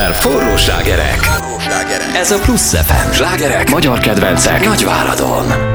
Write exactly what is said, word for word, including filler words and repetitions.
Forró slágerek. Ez a Plusz ef em. Slágerek, magyar kedvencek, Nagyváradon.